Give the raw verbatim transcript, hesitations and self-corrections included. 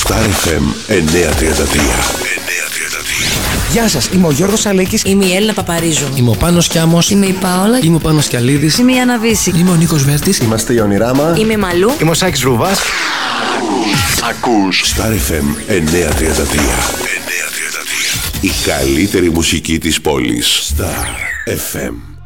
Star εφ εμ εννιακόσια τριάντα τρία. Γεια σας, είμαι ο Γιώργος Αλέκης. Είμαι η Έλληνα Παπαρίζου. Είμαι ο Πάνος Κιάμος. Είμαι η Πάολα. Είμαι ο Πάνος Κιαλίδης. Είμαι η Άννα Βύση. Είμαι ο Νίκος Βέρτης. Είμαστε η Ονειράμα. Είμαι η Μαλού. Είμαι ο Σάκης Ρούβας. Ακούς Star εφ εμ εννιακόσια τριάντα τρία. Η καλύτερη μουσική της πόλης. Star εφ εμ.